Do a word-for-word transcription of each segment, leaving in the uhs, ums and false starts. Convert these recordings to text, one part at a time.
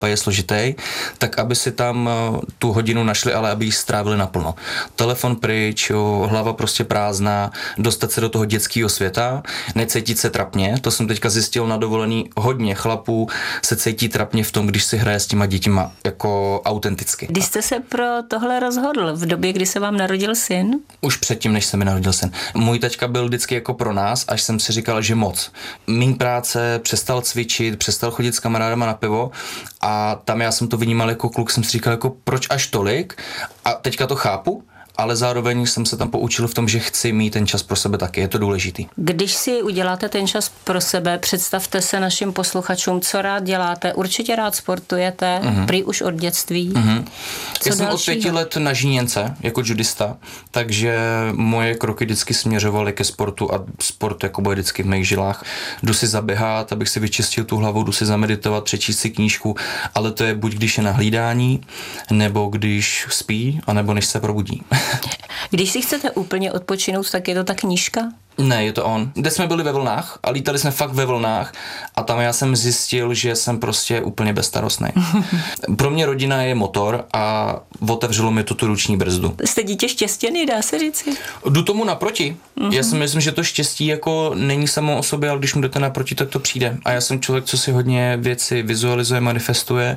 je složitý, tak aby si tam tu hodinu našli, ale aby ji strávili naplno. Telefon pryč, jo, hlava prostě prázdná, dostat se do toho dětského světa, necítit se trapně, to jsem teďka zjistil na dovolený, hodně chlapů se cítí trapně v tom, když si hraje s těma dětima jako autenticky. Když jste se pro tohle rozhodl, v době, kdy se vám narodil syn? Už předtím, než se mi narodil syn. Můj taťka byl vždycky jako pro nás, až jsem si říkal, že moc. Míň práce, přestal cvičit, přestal chodit s kamarádama na pivo a tam já jsem to vnímal jako kluk, jsem si říkal, jako proč až tolik? A teďka to chápu, ale zároveň jsem se tam poučil v tom, že chci mít ten čas pro sebe taky, je to důležitý. Když si uděláte ten čas pro sebe, představte se našim posluchačům, co rád děláte, určitě rád sportujete, uh-huh. prý už od dětství. Uh-huh. Já jsem od pěti let na žíněnce jako judista, takže moje kroky vždycky směřovaly ke sportu a sport jako bude vždycky v mých žilách. Jdu si zaběhat, abych si vyčistil tu hlavu, jdu si zameditovat, přečíst si knížku, ale to je buď když je na hlídání, nebo když spí, anebo než se probudí. Když si chcete úplně odpočinout, tak je to ta knížka? Ne, je to on. Kde jsme byli ve vlnách a lítali jsme fakt ve vlnách a tam já jsem zjistil, že jsem prostě úplně bezstarostný. Pro mě rodina je motor a otevřelo mi to tu ruční brzdu. Jste dítě štěstěný, dá se říci? Jdu tomu naproti. Mm-hmm. Já si myslím, že to štěstí jako není samo o sobě, ale když mu jdete naproti, tak to přijde. A já jsem člověk, co si hodně věci vizualizuje, manifestuje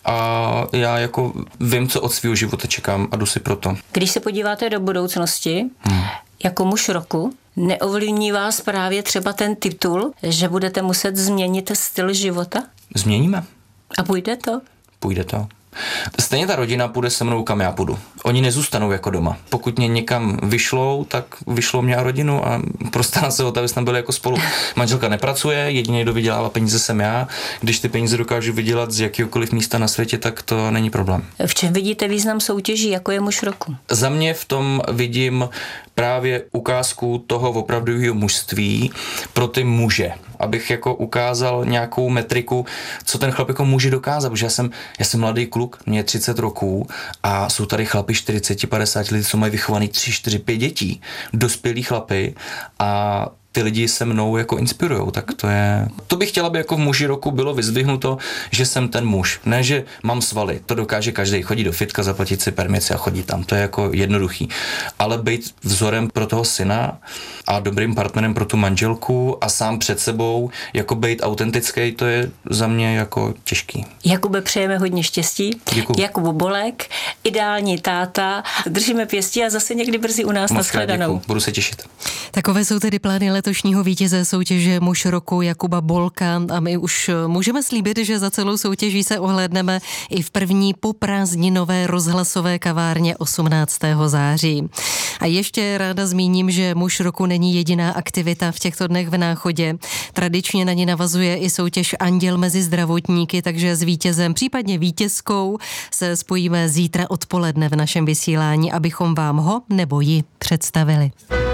a já jako vím, co od svého života čekám a jdu si proto. Když se podíváte do budoucnosti, hmm. jako muž roku, neovlivní vás právě třeba ten titul, že budete muset změnit styl života? Změníme. A půjde to? Půjde to. Stejně ta rodina půjde se mnou, kam já půjdu. Oni nezůstanou jako doma. Pokud mě někam vyšlou, tak vyšlou mě a rodinu a prostará se o to, aby jsme byli jako spolu. Manželka nepracuje, jediný, kdo vydělává peníze, jsem já. Když ty peníze dokážu vydělat z jakýhokoliv místa na světě, tak to není problém. V čem vidíte význam soutěží, jako je muž roku? Za mě v tom vidím právě ukázku toho opravdového mužství pro ty muže. Abych jako ukázal nějakou metriku, co ten chlap jako může dokázat, protože já jsem, já jsem mladý kluk, mě je třicet roků a jsou tady chlapi čtyřicet padesát lidí, co mají vychovaný tři, čtyři, pět dětí, dospělí chlapy a ty lidi se mnou jako inspirujou, tak to je... To bych chtěla, aby jako v muži roku bylo vyzdvihnuto, že jsem ten muž. Ne, že mám svaly, to dokáže každý, chodí do fitka, zaplatit si permici a chodí tam, to je jako jednoduchý. Ale být vzorem pro toho syna a dobrým partnerem pro tu manželku a sám před sebou, jako být autentický, to je za mě jako těžký. Jakube, přejeme hodně štěstí. Děkuju. Jakub Bolek, ideální táta, držíme pěstí a zase někdy brzy u nás. Nashledanou. Budu se těšit. Takové jsou tedy plány letošního vítěze soutěže Muž roku Jakuba Bolka a my už můžeme slíbit, že za celou soutěží se ohlédneme i v první poprázdninové rozhlasové kavárně osmnáctého září. A ještě ráda zmíním, že Muž roku není jediná aktivita v těchto dnech v Náchodě. Tradičně na ní navazuje i soutěž Anděl mezi zdravotníky, takže s vítězem, případně vítězkou se spojíme zítra odpoledne v našem vysílání, abychom vám ho nebo ji představili.